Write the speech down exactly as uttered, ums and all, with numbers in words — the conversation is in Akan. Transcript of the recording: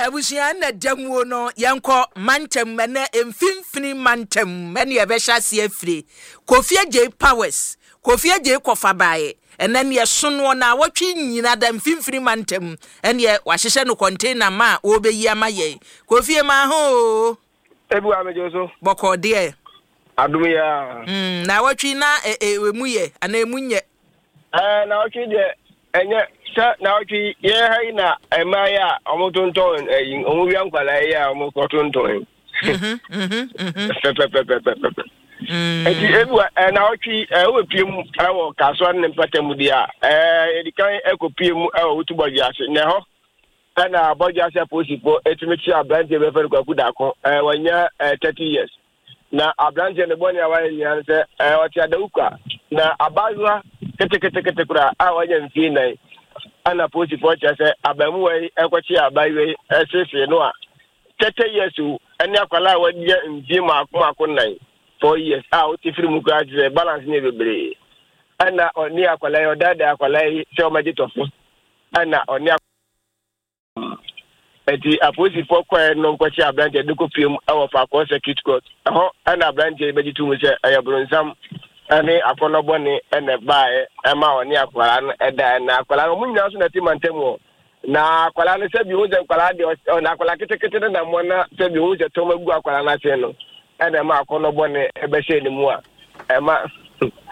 Abusia na damuo no yanko mantem na emfimfini mantem me ne yebehya se afire Kofi J Powers Kofi J Kofabaye ene ne sono na watwe nyina da mfimfini mantem ene wahyehyɛ no container ma obeyi amaye Kofi ma ho ebu amejoso bokode adum ya mm na watwe na emuye ana emunye eh na watwe de enye na watwe ye hai na emaya omotonton eh omubi ankwala ya omotonton mhm mhm mhm eti ebu na watwe we piem awo kaso ne mpatam dia eh edikan ekopiem awo utuboji ase ne ho ana aboja ase posipo etimichi abrante be fer kwaku dako eh wanya thirty years na abrante ne boni awaye yan se eh wati adauka na abazwa kete kete kete kura awanya mfina ana posipo cha se abamu we ekwachi abaye esese no a thirty years ani akwala wadi mfi mako akonan four years out ifiri muka je balance ne bebre ana oni akwala yo dada akwala se o magitofo ana oni eti aposi pokwa no nkwachi abrante de kopiem awo fa ko circuit court ho ana abrante be ditu mu se ayabronzam ani akono bone ene bae ema oni akwala no eda na akwala no munya so na timantemo na akwala no se bi ho je akwala de na akwala ketekete na mo na se bi ho je to magu akwala na che no ene ma akono bone ebe she ni mu a ema